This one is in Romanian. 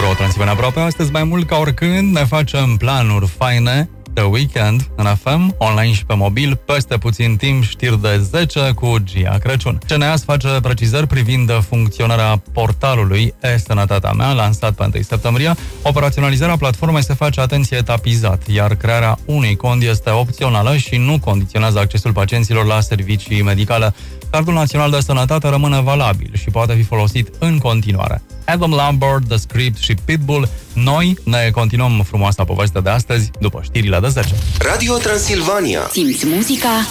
Pro Transilvania Aproape. Astăzi, mai mult ca oricând, ne facem planuri faine de weekend în FM, online și pe mobil. Peste puțin timp, știri de 10 cu Gia Crăciun. CNAS face precizări privind funcționarea portalului E-Sănătatea Mea, lansat pe 1 septembrie. Operaționalizarea platformei se face, atenție, etapizat, iar crearea unui cont este opțională și nu condiționează accesul pacienților la servicii medicale. Cardul Național de Sănătate rămâne valabil și poate fi folosit în continuare. Adam Lambert, The Script și Pitbull. Noi ne continuăm frumoasa poveste de astăzi după știrile de 10. Radio Transilvania. Simți muzica